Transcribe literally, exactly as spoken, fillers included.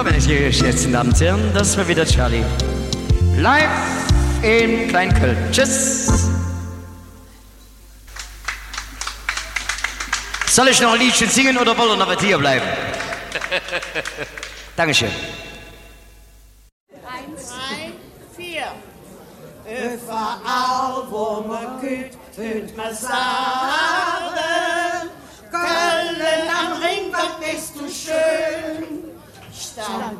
meine geschätzten Damen und Herren, das war wieder Charlie. Live in Kleinköln. Tschüss. Soll ich noch ein Liedchen singen oder wollen wir noch hier bleiben? Dankeschön. Eins, drei, vier. Überall, wo man geht, hört man sagen.